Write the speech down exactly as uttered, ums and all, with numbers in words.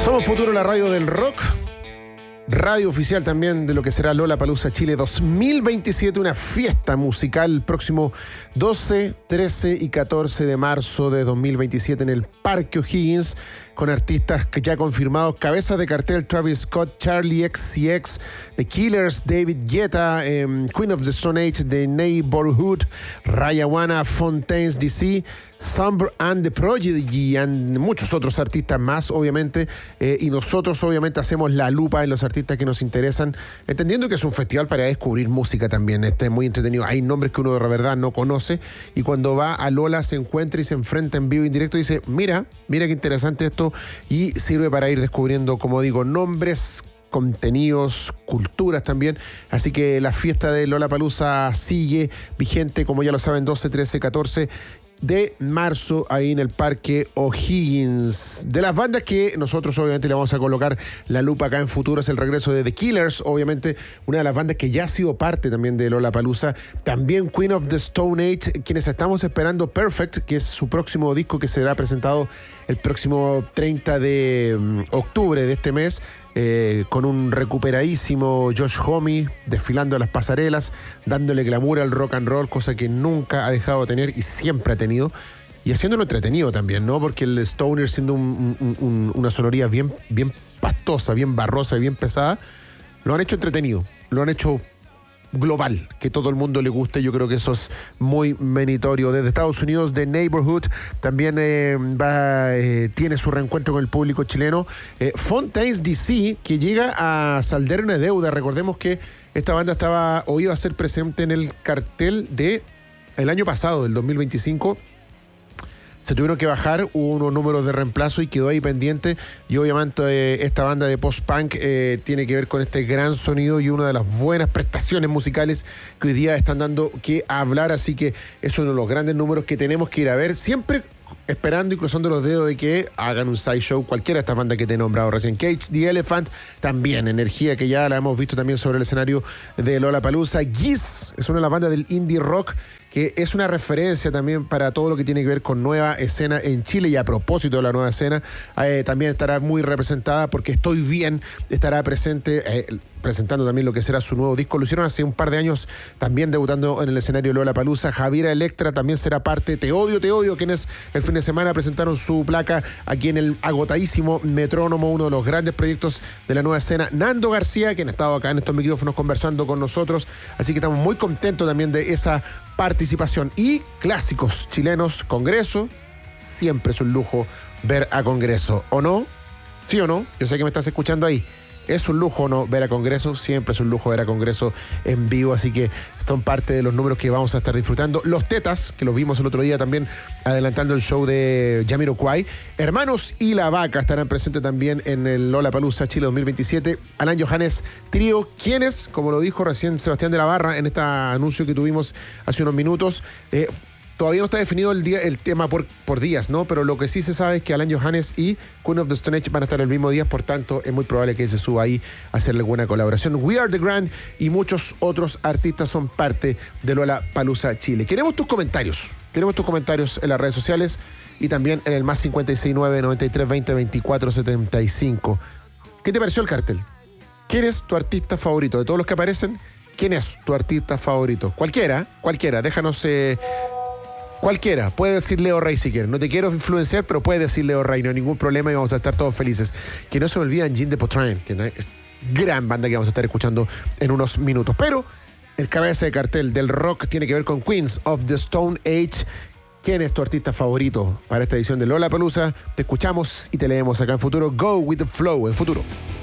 Somos Futuro, la radio del rock. Radio oficial también de lo que será Lollapalooza Chile dos mil veintisiete, una fiesta musical el próximo doce, trece y catorce de marzo de dos mil veintisiete en el Parque O'Higgins, con artistas que ya confirmados, cabezas de cartel: Travis Scott, Charlie X C X, The Killers, David Guetta, eh, Queen of the Stone Age, The Neighborhood, Raya One, Fontaines D C, Somber and the Prodigy, y muchos otros artistas más, obviamente, eh, y nosotros obviamente hacemos la lupa en los artistas que nos interesan, entendiendo que es un festival para descubrir música también. Este es muy entretenido, hay nombres que uno de verdad no conoce, y cuando va a Lola se encuentra y se enfrenta en vivo y en directo y dice, mira, mira qué interesante esto, y sirve para ir descubriendo, como digo, nombres, contenidos, culturas también. Así que la fiesta de Lollapalooza sigue vigente, como ya lo saben, doce, trece, catorce de marzo, ahí en el Parque O'Higgins. De las bandas que nosotros obviamente le vamos a colocar la lupa acá en futuro es el regreso de The Killers, obviamente una de las bandas que ya ha sido parte también de Lollapalooza. También Queen of the Stone Age, quienes estamos esperando Perfect, que es su próximo disco que será presentado el próximo treinta de octubre de este mes. Eh, con un recuperadísimo Josh Homme desfilando a las pasarelas, dándole glamour al rock and roll, cosa que nunca ha dejado de tener y siempre ha tenido, y haciéndolo entretenido también, ¿no? Porque el Stoner, siendo un, un, un, una sonoría bien, bien pastosa, bien barrosa y bien pesada, lo han hecho entretenido, lo han hecho global, que todo el mundo le guste. Yo creo que eso es muy meritorio. Desde Estados Unidos, The Neighborhood también eh, va, eh, tiene su reencuentro con el público chileno. eh, Fontaines D C, que llega a saldar una deuda. Recordemos que esta banda estaba o iba a ser presente en el cartel de el año pasado, del dos mil veinticinco. Se tuvieron que bajar, hubo unos números de reemplazo y quedó ahí pendiente. Y obviamente eh, esta banda de post-punk eh, tiene que ver con este gran sonido y una de las buenas prestaciones musicales que hoy día están dando que hablar. Así que es uno de los grandes números que tenemos que ir a ver, siempre esperando y cruzando los dedos de que hagan un side show. Cualquiera de estas bandas que te he nombrado recién. Cage the Elephant, también energía, que ya la hemos visto también sobre el escenario de Lollapalooza. Giz es una de las bandas del indie rock, que es una referencia también para todo lo que tiene que ver con nueva escena en Chile. Y a propósito de la nueva escena, eh, también estará muy representada, porque Estoy Bien estará presente, eh, presentando también lo que será su nuevo disco. Lo hicieron hace un par de años, también debutando en el escenario de Lollapalooza. Javiera Electra también será parte. Te Odio, Te Odio, quienes el fin de semana presentaron su placa aquí en el agotadísimo Metrónomo, uno de los grandes proyectos de la nueva escena. Nando García, quien ha estado acá en estos micrófonos conversando con nosotros, así que estamos muy contentos también de esa participación. Y clásicos chilenos, Congreso, siempre es un lujo ver a Congreso, ¿o no? ¿Sí o no? Yo sé que me estás escuchando ahí. Es un lujo, ¿no?, ver a Congreso, siempre es un lujo ver a Congreso en vivo, así que son parte de los números que vamos a estar disfrutando. Los Tetas, que los vimos el otro día también adelantando el show de Jamiroquai. Hermanos y La Vaca estarán presentes también en el Lollapalooza Chile dos mil veintisiete. Alan Johannes Trío, quienes, como lo dijo recién Sebastián de la Barra en este anuncio que tuvimos hace unos minutos, eh, todavía no está definido el, día, el tema por, por días, ¿no? Pero lo que sí se sabe es que Alan Johannes y Queen of the Stone Age van a estar el mismo día, por tanto es muy probable que se suba ahí a hacerle alguna colaboración. We Are The Grand y muchos otros artistas son parte de Lollapalooza Chile. Queremos tus comentarios, queremos tus comentarios en las redes sociales y también en el más cincuenta y seis nueve, noventa y tres, veinte, veinticuatro, setenta y cinco. ¿Qué te pareció el cartel? ¿Quién es tu artista favorito? De todos los que aparecen, ¿quién es tu artista favorito? Cualquiera, cualquiera, déjanos... Eh, Cualquiera, puede decir Leo Rey si quiere. No te quiero influenciar, pero puede decir Leo Rey, no hay ningún problema y vamos a estar todos felices. Que no se me olviden Jean de Potrain, que es gran banda que vamos a estar escuchando en unos minutos. Pero el cabeza de cartel del rock tiene que ver con Queens of the Stone Age. ¿Quién es tu artista favorito para esta edición de Lollapalooza? Te escuchamos y te leemos acá en Futuro. Go with the flow en Futuro.